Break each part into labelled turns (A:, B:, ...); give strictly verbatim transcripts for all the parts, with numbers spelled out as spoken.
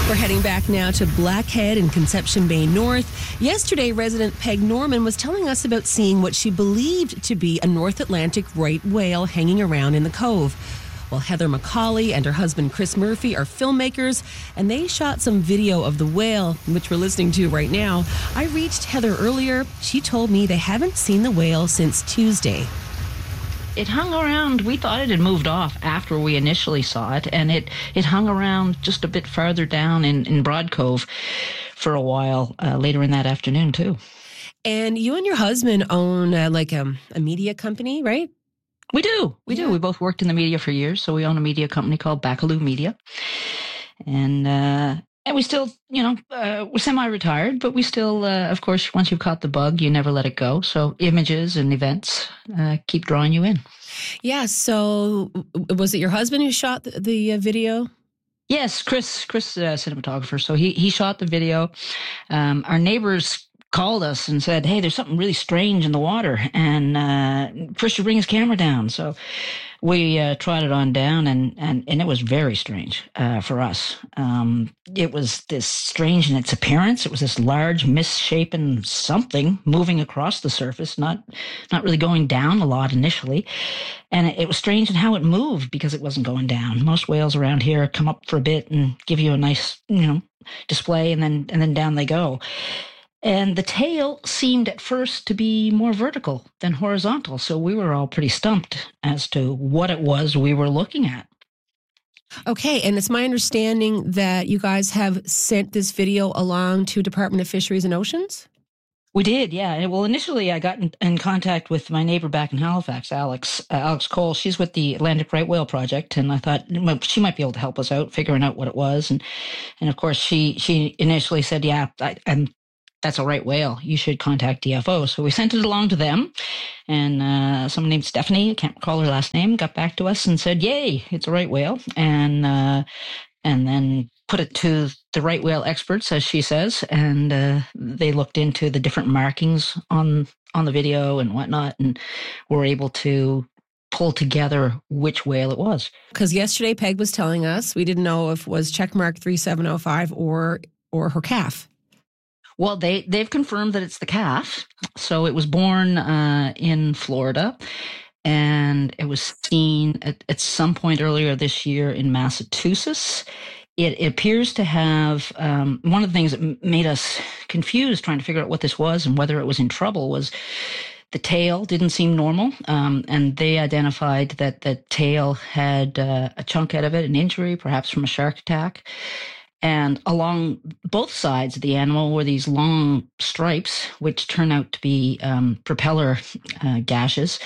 A: We're heading back now to Blackhead in Conception Bay North. Yesterday, resident Peg Norman was telling us about seeing what she believed to be a North Atlantic right whale hanging around in the cove. Well, Heather McCauley and her husband Chris Murphy are filmmakers, and they shot some video of the whale, which we're listening to right now. I reached Heather earlier. She told me they haven't seen the whale since Tuesday.
B: It hung around. We thought it had moved off after we initially saw it, and it, it hung around just a bit farther down in, in Broad Cove for a while uh, later in that afternoon, too.
A: And you and your husband own uh, like a, a media company, right?
B: We do. We yeah. do. We both worked in the media for years, so we own a media company called Bacaloo Media. And uh, and we still, you know, uh, we're semi-retired, but we still, uh, of course, once you've caught the bug, you never let it go. So images and events uh, keep drawing you in.
A: Yeah. So was it your husband who shot the, the uh, video? Yes,
B: Chris, Chris, uh, cinematographer. So he, he shot the video. Um, our neighbors called us and said, hey, there's something really strange in the water, and uh, Chris should bring his camera down. So we uh, trotted on down, and, and, and it was very strange uh, for us. Um, it was this strange in its appearance. It was this large, misshapen something moving across the surface, not not really going down a lot initially. And it, it was strange in how it moved because it wasn't going down. Most whales around here come up for a bit and give you a nice, you know, display, and then and then down they go. And the tail seemed at first to be more vertical than horizontal. So we were all pretty stumped as to what it was we were looking at.
A: Okay. And it's my understanding that you guys have sent this video along to Department of Fisheries and Oceans?
B: We did, yeah. Well, initially I got in, in contact with my neighbor back in Halifax, Alex, uh, Alex Cole. She's with the Atlantic Right Whale Project, and I thought well, she might be able to help us out figuring out what it was. And, and of course, she, she initially said, yeah, I, I'm that's a right whale. You should contact D F O. So we sent it along to them, and uh, someone named Stephanie, I can't recall her last name, got back to us and said, yay, it's a right whale. And uh, and then put it to the right whale experts, as she says, and uh, they looked into the different markings on, on the video and whatnot, and were able to pull together which whale it was.
A: Because yesterday Peg was telling us, we didn't know if it was checkmark three seven oh five or or her calf.
B: Well, they, they've confirmed that it's the calf. So it was born uh, in Florida, and it was seen at, at some point earlier this year in Massachusetts. It, it appears to have, um, one of the things that m- made us confused trying to figure out what this was and whether it was in trouble was the tail didn't seem normal, um, and they identified that the tail had uh, a chunk out of it, an injury, perhaps from a shark attack. And along both sides of the animal were these long stripes, which turn out to be um, propeller uh, gashes.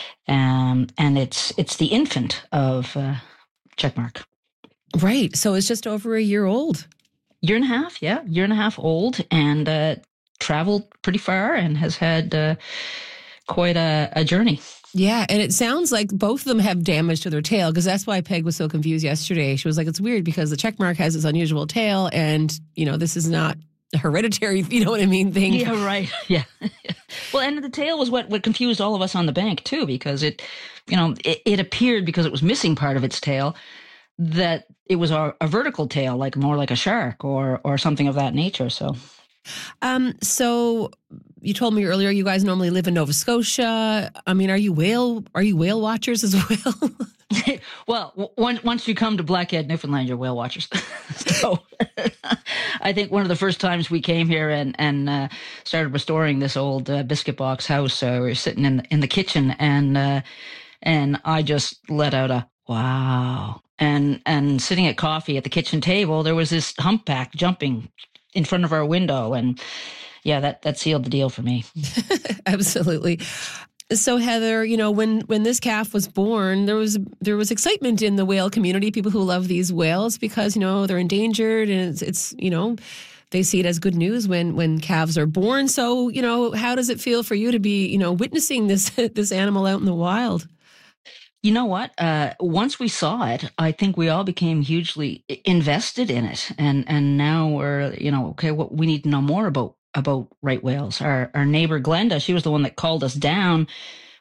B: Um, and it's it's the infant of uh, Checkmark.
A: Right. So it's just over a year old.
B: Year and a half, yeah. Year and a half old, and uh, traveled pretty far and has had uh, quite a, a journey.
A: Yeah, and it sounds like both of them have damage to their tail, because that's why Peg was so confused yesterday. She was like, it's weird because the checkmark has this unusual tail, and, you know, this is not a hereditary, you know what I mean, thing.
B: Yeah, right. Yeah. Well, and the tail was what, what confused all of us on the bank, too, because it, you know, it, it appeared, because it was missing part of its tail, that it was a, a vertical tail, like more like a shark or or something of that nature, so...
A: Um, so you told me earlier you guys normally live in Nova Scotia. I mean, are you whale, are you whale watchers as well?
B: Well, w- once you come to Blackhead, Newfoundland, you're whale watchers. So I think one of the first times we came here and, and uh, started restoring this old uh, biscuit box house, uh, we were sitting in the, in the kitchen, and uh, and I just let out a wow. And, and sitting at coffee at the kitchen table, there was this humpback jumping in front of our window. And yeah, that, that sealed the deal for me.
A: Absolutely. So Heather, you know, when, when this calf was born, there was, there was excitement in the whale community, people who love these whales, because, you know, they're endangered, and it's, it's, you know, they see it as good news when, when calves are born. So, you know, how does it feel for you to be, you know, witnessing this, this animal out in the wild?
B: You know what? Uh, once we saw it, I think we all became hugely invested in it, and and now we're, you know, okay, what we need to know more about about right whales. Our our neighbor Glenda, she was the one that called us down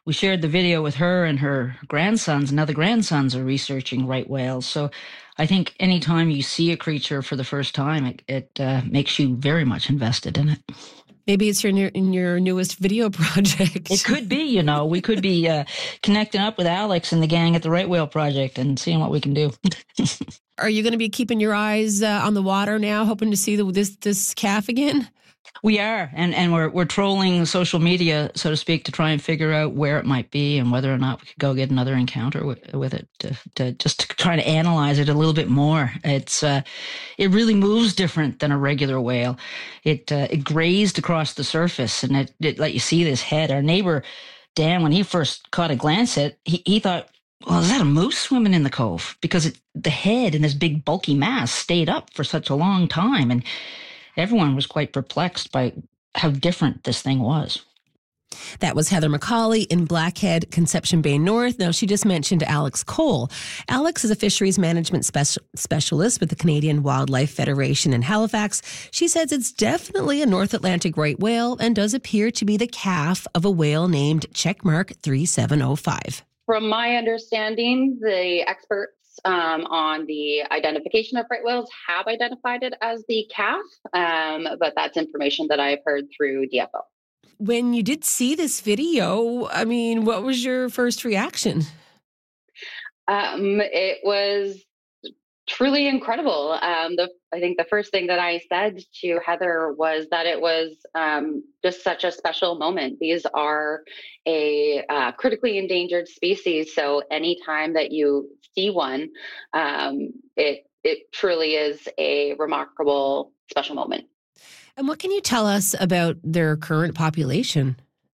B: we shared the video with her and her grandsons, and now the grandsons are researching right whales. So I think anytime you see a creature for the first time, it, it uh, makes you very much invested in it.
A: Maybe it's your, in your newest video project.
B: It could be, you know, we could be uh, connecting up with Alex and the gang at the Right Whale Project and seeing what we can do.
A: Are you going to be keeping your eyes uh, on the water now, hoping to see the, this this calf again?
B: We are, and, and we're we're trolling social media, so to speak, to try and figure out where it might be and whether or not we could go get another encounter with, with it, to, to just to try to analyze it a little bit more. It's uh, it really moves different than a regular whale. It uh, it grazed across the surface, and it, it let you see this head. Our neighbor Dan, when he first caught a glance at it, he he thought, well, is that a moose swimming in the cove? Because it, the head and this big bulky mass stayed up for such a long time, and everyone was quite perplexed by how different this thing was.
A: That was Heather McCauley in Blackhead, Conception Bay North. Now, she just mentioned Alex Cole. Alex is a fisheries management speci- specialist with the Canadian Wildlife Federation in Halifax. She says it's definitely a North Atlantic right whale and does appear to be the calf of a whale named Checkmark three seven oh five.
C: From my understanding, the experts um, on the identification of right whales have identified it as the calf, um, but that's information that I've heard through D F O.
A: When you did see this video, I mean, what was your first reaction?
C: Um, it was truly incredible. Um, the, I think the first thing that I said to Heather was that it was um, just such a special moment. These are a uh, critically endangered species, so anytime that you see one, um, it it truly is a remarkable, special moment.
A: And what can you tell us about their current population?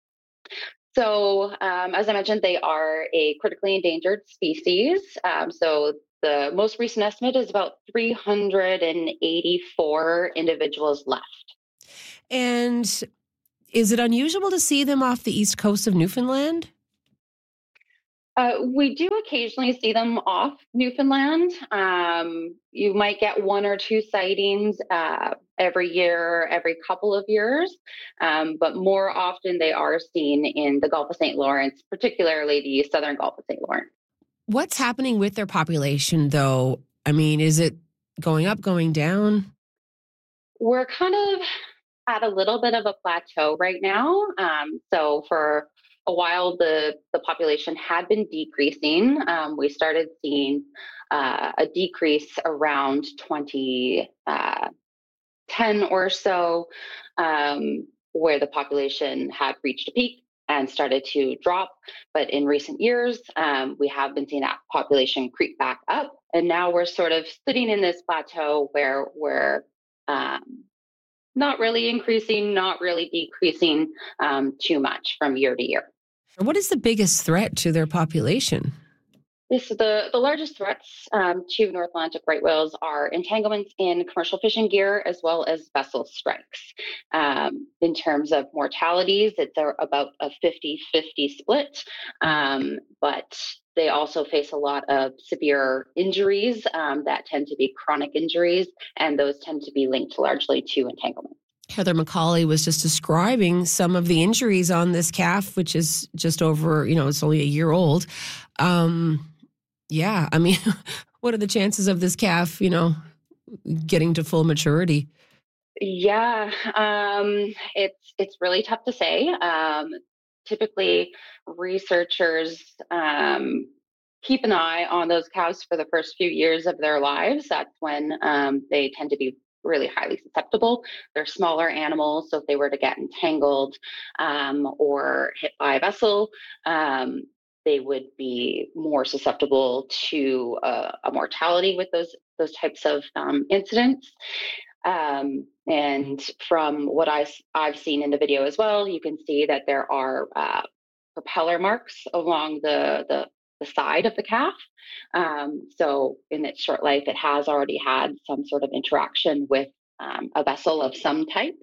C: So, um, as I mentioned, they are a critically endangered species. Um, so the most recent estimate is about three hundred eighty-four individuals left.
A: And is it unusual to see them off the east coast of Newfoundland?
C: Uh, we do occasionally see them off Newfoundland. Um, you might get one or two sightings uh, every year, every couple of years, um, but more often they are seen in the Gulf of Saint Lawrence, particularly the southern Gulf of Saint Lawrence.
A: What's happening with their population, though? I mean, is it going up, going down?
C: We're kind of at a little bit of a plateau right now. Um, so for a while, the, the population had been decreasing. Um, we started seeing uh, a decrease around twenty ten or so, um, where the population had reached a peak and started to drop. But in recent years, um, we have been seeing that population creep back up. And now we're sort of sitting in this plateau where we're um, not really increasing, not really decreasing um, too much from year to year.
A: What is the biggest threat to their population?
C: This, the, the largest threats um, to North Atlantic right whales are entanglements in commercial fishing gear as well as vessel strikes. Um, in terms of mortalities, it's a, about a fifty-fifty split, um, but they also face a lot of severe injuries um, that tend to be chronic injuries, and those tend to be linked largely to entanglement.
A: Heather McCauley was just describing some of the injuries on this calf, which is just over, you know, it's only a year old. Um, yeah, I mean, what are the chances of this calf, you know, getting to full maturity?
C: Yeah, um, it's it's really tough to say. Um, typically, researchers um, keep an eye on those calves for the first few years of their lives. That's when um, they tend to be really highly susceptible. They're smaller animals, so if they were to get entangled um, or hit by a vessel, um, they would be more susceptible to uh, a mortality with those those types of um, incidents. Um, and from what I, I've seen in the video as well, you can see that there are uh, propeller marks along the, the, the side of the calf. Um, so in its short life, it has already had some sort of interaction with um, a vessel of some type.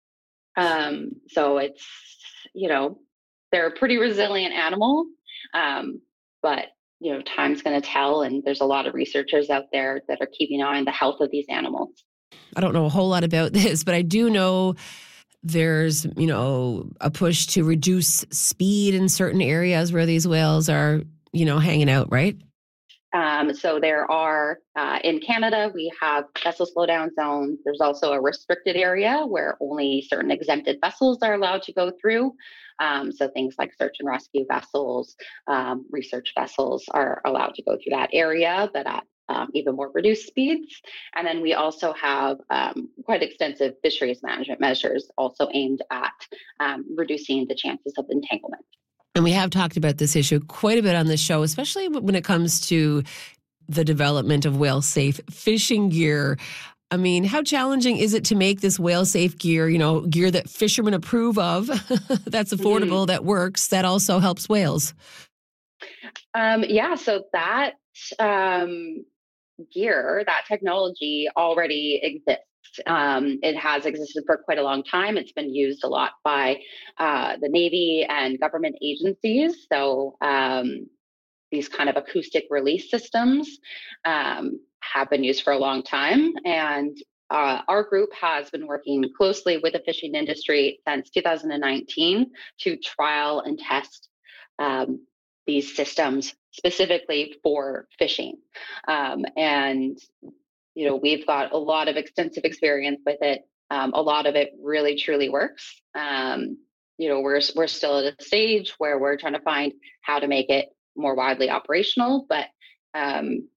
C: Um, so it's, you know, they're a pretty resilient animal, um, but, you know, time's going to tell. And there's a lot of researchers out there that are keeping an eye on the health of these animals.
A: I don't know a whole lot about this, but I do know there's, you know, a push to reduce speed in certain areas where these whales are, you know, hanging out, right?
C: Um, so there are, uh, in Canada, we have vessel slowdown zones. There's also a restricted area where only certain exempted vessels are allowed to go through. Um, so things like search and rescue vessels, um, research vessels are allowed to go through that area, but at um, even more reduced speeds. And then we also have um, quite extensive fisheries management measures also aimed at um, reducing the chances of entanglement.
A: And we have talked about this issue quite a bit on this show, especially when it comes to the development of whale-safe fishing gear. I mean, how challenging is it to make this whale-safe gear, you know, gear that fishermen approve of, that's affordable, mm-hmm. that works, that also helps whales?
C: Um, yeah, so that um, gear, that technology already exists. Um, it has existed for quite a long time. It's been used a lot by uh, the Navy and government agencies. So um, these kind of acoustic release systems um, have been used for a long time. And uh, our group has been working closely with the fishing industry since two thousand nineteen to trial and test um, these systems specifically for fishing. Um, and You know, we've got a lot of extensive experience with it. Um, a lot of it really, truly works. Um, you know, we're we're still at a stage where we're trying to find how to make it more widely operational, but um,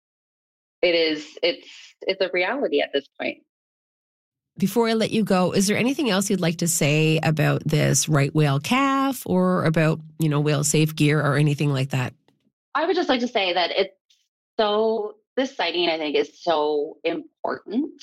C: it is it's it's a reality at this point.
A: Before I let you go, is there anything else you'd like to say about this right whale calf, or about, you know, whale safe gear or anything like that?
C: I would just like to say that it's so. This sighting, I think, is so important.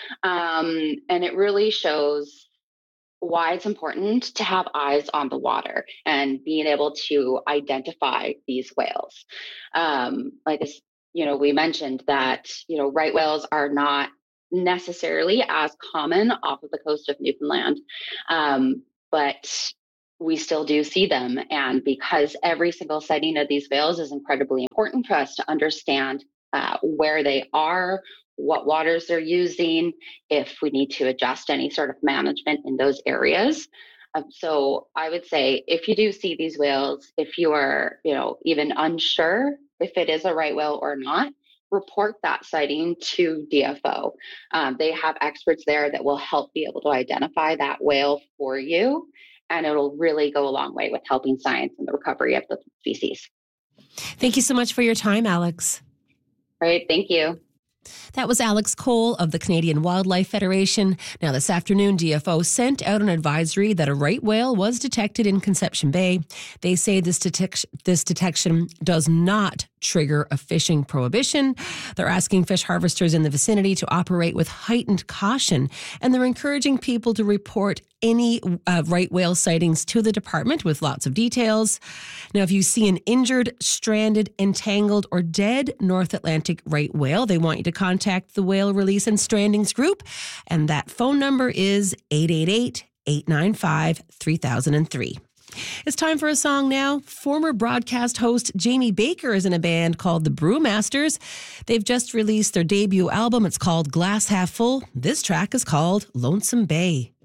C: Um, and it really shows why it's important to have eyes on the water and being able to identify these whales. Um, like, this, you know, we mentioned that, you know, right whales are not necessarily as common off of the coast of Newfoundland, um, but we still do see them. And because every single sighting of these whales is incredibly important for us to understand Uh, where they are, what waters they're using, if we need to adjust any sort of management in those areas. Um, so I would say, if you do see these whales, if you are, you know, even unsure if it is a right whale or not, report that sighting to D F O. Um, they have experts there that will help be able to identify that whale for you, and it'll really go a long way with helping science and the recovery of the species.
A: Thank you so much for your time, Alex.
C: Great, thank you.
A: That was Alex Cole of the Canadian Wildlife Federation. Now, this afternoon, D F O sent out an advisory that a right whale was detected in Conception Bay. They say this, detec- this detection does not trigger a fishing prohibition. They're asking fish harvesters in the vicinity to operate with heightened caution, and they're encouraging people to report any uh, right whale sightings to the department with lots of details. Now, if you see an injured, stranded, entangled, or dead North Atlantic right whale, they want you to contact the Whale Release and Strandings Group, and that phone number is eight eight eight, eight nine five, three thousand three. It's time for a song now. Former broadcast host Jamie Baker is in a band called the Brewmasters. They've just released their debut album. It's called Glass Half Full. This track is called Lonesome Bay.